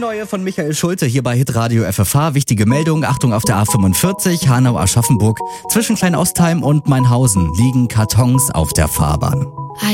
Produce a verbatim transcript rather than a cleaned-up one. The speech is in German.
neue von Michael Schulte hier bei Hitradio F F H. Wichtige Meldung, Achtung auf der A fünfundvierzig, Hanau-Aschaffenburg. Zwischen Klein-Ostheim und Mainhausen liegen Kartons auf der Fahrbahn.